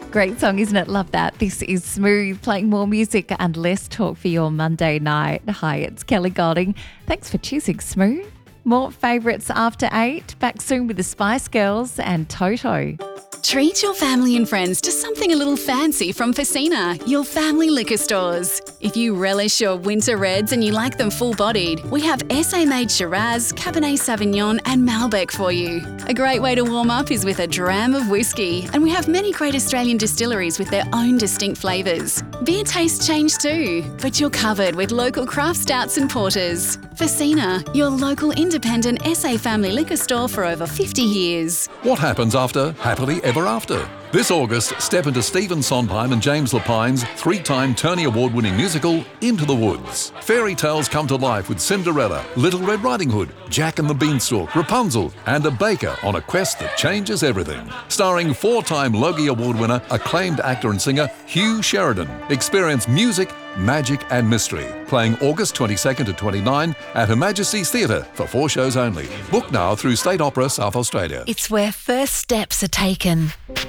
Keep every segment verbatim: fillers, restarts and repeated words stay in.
Great song, isn't it? Love that. This is Smooth, playing more music and less talk for your Monday night. Hi, it's Kelly Golding. Thanks for choosing Smooth. More favourites after eight. Back soon with the Spice Girls and Toto. Treat your family and friends to something a little fancy from Facina, your family liquor stores. If you relish your winter reds and you like them full-bodied, we have S A-made Shiraz, Cabernet Sauvignon and Malbec for you. A great way to warm up is with a dram of whiskey, and we have many great Australian distilleries with their own distinct flavours. Beer tastes change too, but you're covered with local craft stouts and porters. Facina, your local independent S A family liquor store for over fifty years. What happens after Happily Ever After? This August, step into Stephen Sondheim and James Lapine's three-time Tony Award-winning musical, Into the Woods. Fairy tales come to life with Cinderella, Little Red Riding Hood, Jack and the Beanstalk, Rapunzel, and a baker on a quest that changes everything. Starring four-time Logie Award winner, acclaimed actor and singer Hugh Sheridan. Experience music, magic and mystery. Playing August twenty-second to twenty-ninth at Her Majesty's Theatre for four shows only. Book now through State Opera South Australia. It's where first steps are taken,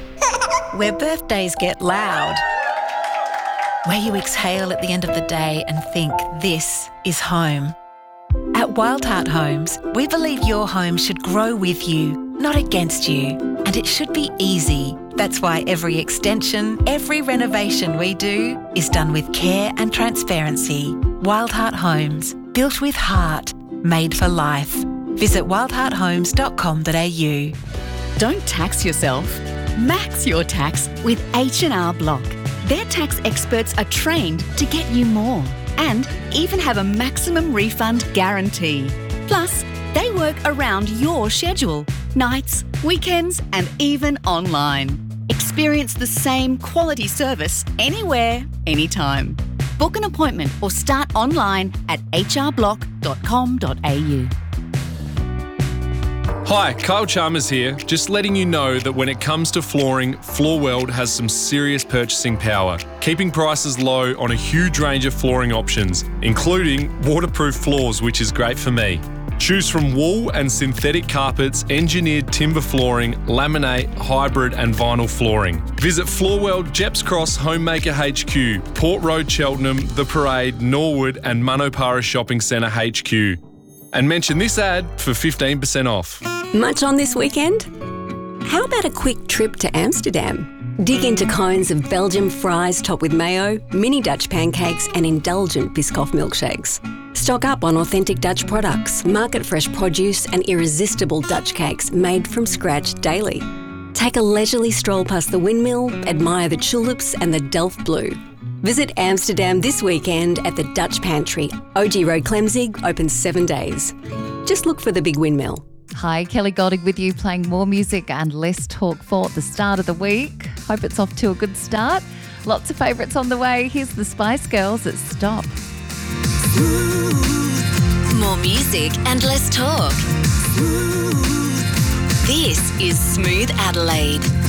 where birthdays get loud, where you exhale at the end of the day and think, this is home. At Wild Heart Homes, we believe your home should grow with you, not against you, and it should be easy. That's why every extension, every renovation we do is done with care and transparency. Wild Heart Homes, built with heart, made for life. Visit wild heart homes dot com dot a u. Don't tax yourself. Max your tax with H and R Block. Their tax experts are trained to get you more and even have a maximum refund guarantee. Plus, they work around your schedule, nights, weekends, and even online. Experience the same quality service anywhere, anytime. Book an appointment or start online at h r block dot com dot a u. Hi, Kyle Chalmers here, just letting you know that when it comes to flooring, Floorworld has some serious purchasing power, keeping prices low on a huge range of flooring options, including waterproof floors, which is great for me. Choose from wool and synthetic carpets, engineered timber flooring, laminate, hybrid and vinyl flooring. Visit Floorworld, Jeps Cross, Homemaker H Q, Port Road, Cheltenham, The Parade, Norwood and Manopara Shopping Centre H Q. And mention this ad for fifteen percent off. Much on this weekend? How about a quick trip to Amsterdam? Dig into cones of Belgian fries topped with mayo, mini Dutch pancakes and indulgent Biscoff milkshakes. Stock up on authentic Dutch products, market fresh produce and irresistible Dutch cakes made from scratch daily. Take a leisurely stroll past the windmill, admire the tulips and the Delft Blue. Visit Amsterdam this weekend at the Dutch Pantry. O G Road Clemzig, open seven days. Just look for the big windmill. Hi, Kelly Golding with you, playing more music and less talk for the start of the week. Hope it's off to a good start. Lots of favourites on the way. Here's the Spice Girls at Stop. More music and less talk. This is Smooth Adelaide.